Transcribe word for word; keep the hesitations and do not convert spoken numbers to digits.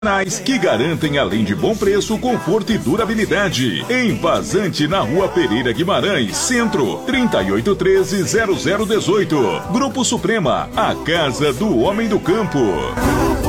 Que garantem, além de bom preço, conforto e durabilidade. Em Vazante, na Rua Pereira Guimarães, Centro, trinta e oito treze, zero zero dezoito. Grupo Suprema, a casa do homem do campo.